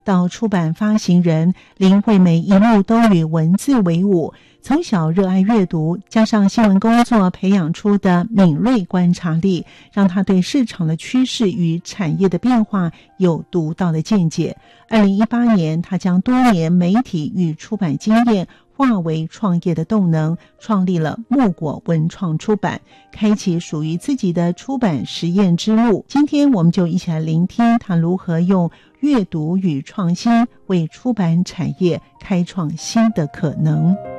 到出版发行人，林惠美一路都与文字为伍，从小热爱阅读，加上新闻工作培养出的敏锐观察力，让她对市场的趋势与产业的变化有独到的见解。2018年，她将多年媒体与出版经验化为创业的动能，创立了木果文创出版，开启属于自己的出版实验之路。今天我们就一起来聆听她如何用阅读与创新为出版产业开创新的可能。